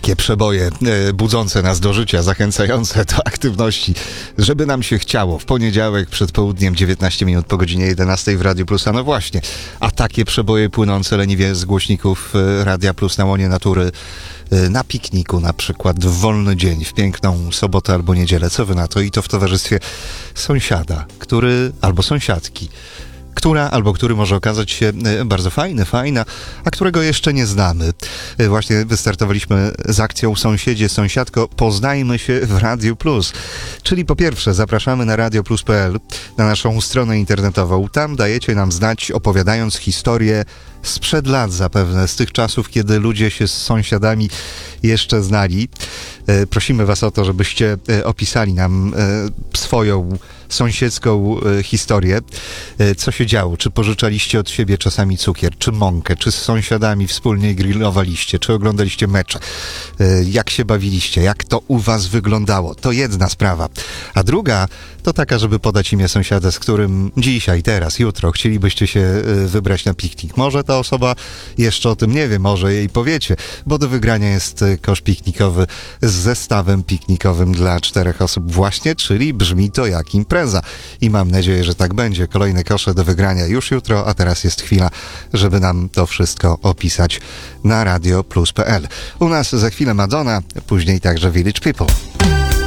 takie przeboje budzące nas do życia, zachęcające do aktywności, żeby nam się chciało. W poniedziałek przed południem, 19 minut po godzinie 11 w Radiu Plus. A no właśnie, a takie przeboje płynące leniwie z głośników Radia Plus na łonie natury, na pikniku na przykład, w wolny dzień, w piękną sobotę albo niedzielę. Co wy na to? I to w towarzystwie sąsiada, który albo sąsiadki, która albo który może okazać się bardzo fajna, a którego jeszcze nie znamy. Właśnie wystartowaliśmy z akcją Sąsiedzie, Sąsiadko, poznajmy się w Radiu Plus. Czyli po pierwsze zapraszamy na radioplus.pl, na naszą stronę internetową. Tam dajecie nam znać, opowiadając historię sprzed lat zapewne, z tych czasów, kiedy ludzie się z sąsiadami jeszcze znali. Prosimy was o to, żebyście opisali nam swoją sąsiedzką historię. Co się działo? Czy pożyczaliście od siebie czasami cukier, czy mąkę, czy z sąsiadami wspólnie grillowaliście, czy oglądaliście mecze? Jak się bawiliście? Jak to u was wyglądało? To jedna sprawa. A druga to taka, żeby podać imię sąsiada, z którym dzisiaj, teraz, jutro chcielibyście się wybrać na piknik. Może ta osoba jeszcze o tym nie wie, może jej powiecie, bo do wygrania jest kosz piknikowy z zestawem piknikowym dla 4 osób właśnie, czyli brzmi to jak impreza. I mam nadzieję, że tak będzie. Kolejne kosze do wygrania już jutro, a teraz jest chwila, żeby nam to wszystko opisać na radioplus.pl. U nas za chwilę Madonna, później także Village People.